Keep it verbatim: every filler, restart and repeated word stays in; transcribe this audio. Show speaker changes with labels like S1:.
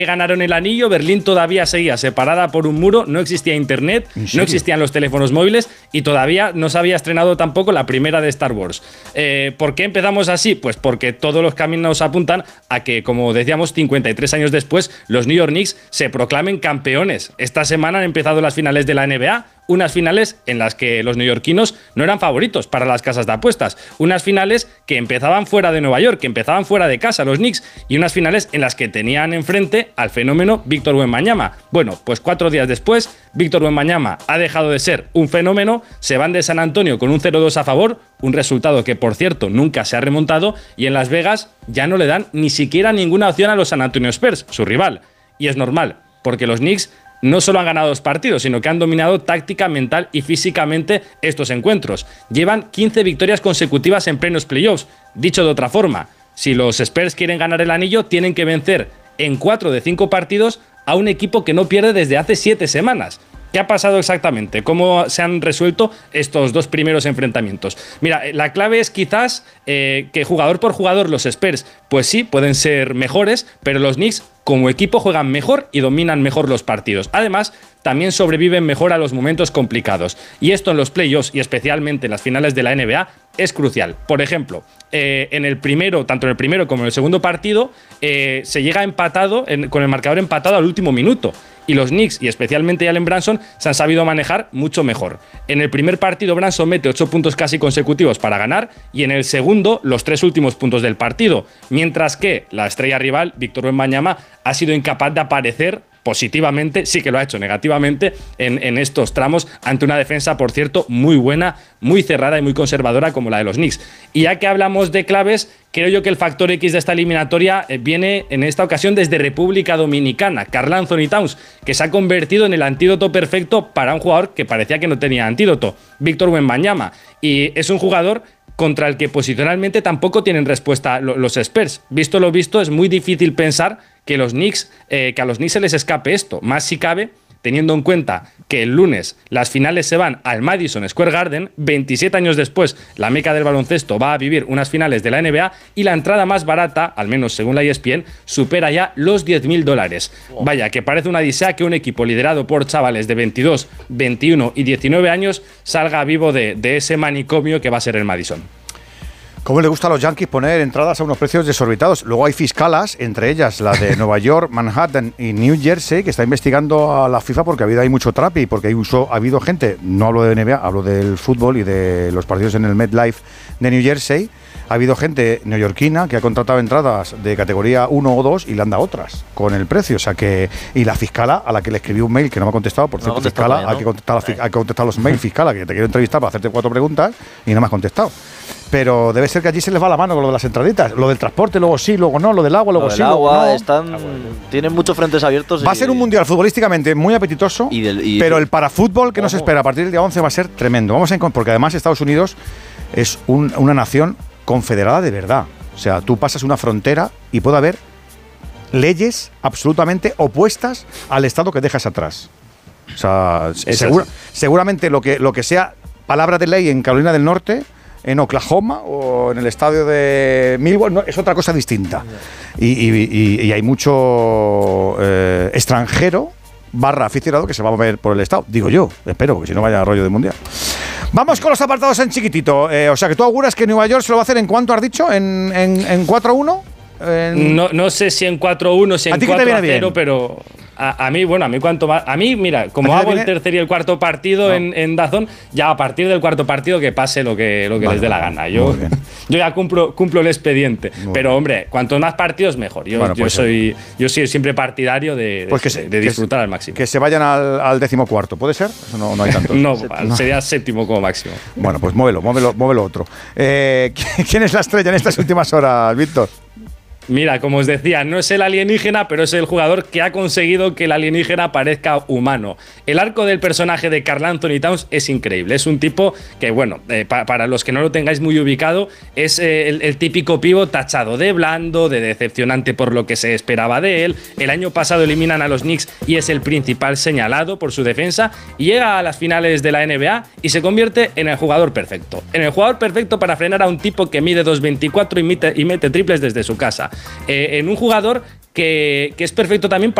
S1: ganaron el anillo, Berlín todavía seguía separada por un muro, no existía internet, no existían los teléfonos móviles y todavía no se había estrenado tampoco la primera de Star Wars. Eh, ¿Por qué empezamos así? Pues porque todos los caminos apuntan a que, como decíamos, cincuenta y tres años después, los New York Knicks se proclamen campeones. Esta semana han empezado las finales de la N B A, unas finales en las que los neoyorquinos no eran favoritos para las casas de apuestas, unas finales que empezaban fuera de Nueva York, que empezaban fuera de casa los Knicks, y unas finales en las que tenían enfrente al fenómeno Víctor Wembanyama. Bueno, pues cuatro días después, Víctor Wembanyama ha dejado de ser un fenómeno, se van de San Antonio con un cero dos a favor, un resultado que, por cierto, nunca se ha remontado, y en Las Vegas ya no le dan ni siquiera ninguna opción a los San Antonio Spurs, su rival. Y es normal, porque los Knicks no solo han ganado dos partidos, sino que han dominado táctica, mental y físicamente estos encuentros. Llevan quince victorias consecutivas en plenos playoffs. Dicho de otra forma, si los Spurs quieren ganar el anillo, tienen que vencer en cuatro de cinco partidos a un equipo que no pierde desde hace siete semanas. ¿Qué ha pasado exactamente? ¿Cómo se han resuelto estos dos primeros enfrentamientos? Mira, la clave es quizás eh, que jugador por jugador los Spurs, pues sí, pueden ser mejores, pero los Knicks como equipo juegan mejor y dominan mejor los partidos. Además, también sobreviven mejor a los momentos complicados. Y esto en los playoffs y especialmente en las finales de la N B A es crucial. Por ejemplo, eh, en el primero, tanto en el primero como en el segundo partido, eh, se llega empatado, en, con el marcador empatado al último minuto. Y los Knicks, y especialmente Jalen Brunson, se han sabido manejar mucho mejor. En el primer partido, Brunson mete ocho puntos casi consecutivos para ganar, y en el segundo, los tres últimos puntos del partido. Mientras que la estrella rival, Víctor Wembanyama, ha sido incapaz de aparecer positivamente, sí que lo ha hecho negativamente, en, en estos tramos, ante una defensa, por cierto, muy buena, muy cerrada y muy conservadora como la de los Knicks. Y ya que hablamos de claves, creo yo que el factor X de esta eliminatoria viene en esta ocasión desde República Dominicana. Karl Anthony Towns, que se ha convertido en el antídoto perfecto para un jugador que parecía que no tenía antídoto, Víctor Wembanyama. Y es un jugador contra el que posicionalmente tampoco tienen respuesta los Spurs. Visto lo visto, es muy difícil pensar que, los Knicks, eh, que a los Knicks se les escape esto, más si cabe, teniendo en cuenta que el lunes las finales se van al Madison Square Garden, veintisiete años después la meca del baloncesto va a vivir unas finales de la N B A y la entrada más barata, al menos según la E S P N, supera ya los diez mil dólares. Wow. Vaya, que parece una odisea que un equipo liderado por chavales de veintidós, veintiuno y diecinueve años salga vivo de, de ese manicomio que va a ser el Madison.
S2: ¿Cómo le gusta a los Yankees poner entradas a unos precios desorbitados? Luego hay fiscalas, entre ellas la de Nueva York, Manhattan y New Jersey, que está investigando a la FIFA porque ha habido ahí mucho trapi, porque hay uso, ha habido gente, no hablo de N B A, hablo del fútbol y de los partidos en el MetLife de New Jersey. Ha habido gente neoyorquina que ha contratado entradas de categoría uno o dos y le han dado otras con el precio. O sea que. Y la fiscala, a la que le escribí un mail que no me ha contestado, por cierto, no fiscala, todavía, ¿no? hay, que contestar la, hay que contestar los mails, fiscala, que te quiero entrevistar para hacerte cuatro preguntas y no me has contestado. Pero debe ser que allí se les va la mano con lo de las entraditas. Lo del transporte, luego sí, luego no. Lo del agua, luego
S3: lo del
S2: sí,
S3: agua,
S2: luego no.
S3: Están, tienen muchos frentes abiertos.
S2: Va y, a ser un mundial futbolísticamente muy apetitoso, y del, y pero el parafútbol que ¿cómo? Nos espera a partir del día once va a ser tremendo. Vamos a porque además Estados Unidos es un, una nación confederada de verdad. O sea, tú pasas una frontera y puede haber leyes absolutamente opuestas al Estado que dejas atrás. O sea, segura, seguramente lo que, lo que sea palabra de ley en Carolina del Norte, en Oklahoma o en el estadio de Milwaukee, no, es otra cosa distinta. Y, y, y, y hay mucho eh, extranjero barra aficionado que se va a mover por el estado. Digo yo, espero, porque si no vaya rollo de mundial. Vamos con los apartados en chiquitito. Eh, o sea, que tú auguras que Nueva York se lo va a hacer en cuánto has dicho, en, en, en cuatro a uno. En...
S1: No, no sé si en cuatro a uno, si en cuatro a cero, pero a, a mí, bueno, a mí cuanto más. A mí, mira, como hago viene? el tercer y el cuarto partido no. en, en DAZN, ya a partir del cuarto partido que pase lo que, lo que vale, les dé la gana. Yo, yo ya cumplo, cumplo el expediente. Muy pero, bien. hombre, cuanto más partidos, mejor. Yo, bueno, pues yo soy yo soy siempre partidario de, pues de, que se, de disfrutar
S2: que,
S1: al máximo.
S2: Que se vayan al, al décimo cuarto, ¿puede ser? Eso no, no hay tantos.
S1: no, no, sería séptimo como máximo.
S2: Bueno, pues muévelo, muévelo, muévelo otro. Eh, ¿Quién es la estrella en estas últimas horas, Víctor?
S1: Mira, como os decía, no es el alienígena, pero es el jugador que ha conseguido que el alienígena parezca humano. El arco del personaje de Karl Anthony Towns es increíble. Es un tipo que, bueno, eh, pa para los que no lo tengáis muy ubicado, es eh, el, el típico pivo tachado de blando, de decepcionante por lo que se esperaba de él. El año pasado eliminan a los Knicks y es el principal señalado por su defensa. Y llega a las finales de la N B A y se convierte en el jugador perfecto. En el jugador perfecto para frenar a un tipo que mide dos veinticuatro y mete, y mete triples desde su casa. Eh, en un jugador que, que es perfecto también para